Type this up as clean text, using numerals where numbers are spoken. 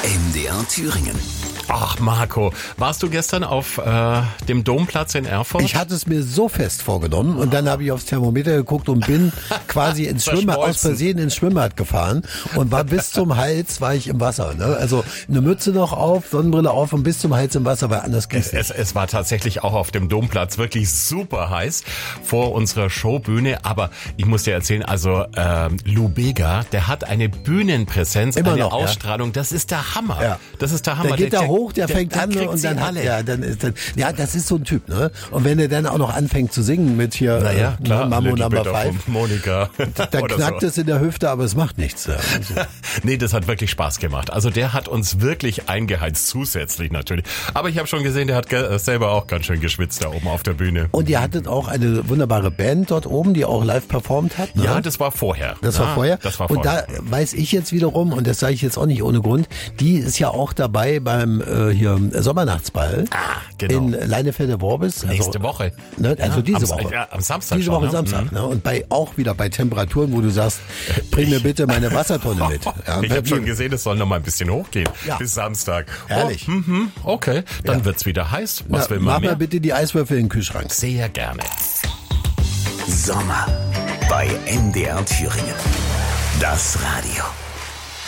MDR Thüringen. Ach Marco, warst du gestern auf dem Domplatz in Erfurt? Ich hatte es mir so fest vorgenommen und dann habe ich aufs Thermometer geguckt und bin quasi aus Versehen ins Schwimmbad gefahren und war bis zum Hals war ich im Wasser. Ne? Also eine Mütze noch auf, Sonnenbrille auf und bis zum Hals im Wasser, weil anders geht's nicht. Es war tatsächlich auch auf dem Domplatz wirklich super heiß vor unserer Showbühne, aber ich muss dir erzählen, also Lou Bega, der hat eine Bühnenpräsenz, Immer eine noch, Ausstrahlung, das ist der Hammer. Ja. Das ist der Hammer. Der geht da hoch, der fängt an und dann das ist so ein Typ, ne? Und wenn er dann auch noch anfängt zu singen mit hier Mambo Number 5, Monika, dann knackt es in der Hüfte, aber es macht nichts. Ja. Also. Nee, das hat wirklich Spaß gemacht. Also der hat uns wirklich eingeheizt, zusätzlich natürlich. Aber ich habe schon gesehen, der hat selber auch ganz schön geschwitzt da oben auf der Bühne. Und ihr hattet auch eine wunderbare Band dort oben, die auch live performt hat. Ne? Ja, das war vorher. Das war vorher. Und da weiß ich jetzt wiederum, und das sage ich jetzt auch nicht ohne Grund, die ist ja auch dabei beim hier Sommernachtsball genau. in Leinefelder-Worbis. Nächste Woche. Ne, also diese Woche. Ja, am Samstag diese schon, Woche ne? Samstag. Ne? Und auch wieder bei Temperaturen, wo du sagst, bring mir bitte meine Wassertonne mit. Ja, ich habe schon gesehen, es soll noch mal ein bisschen hochgehen bis Samstag. Herrlich. Okay, dann wird's wieder heiß. Was will man mach mehr? mal bitte die Eiswürfel in den Kühlschrank. Sehr gerne. Sommer bei MDR Thüringen. Das Radio.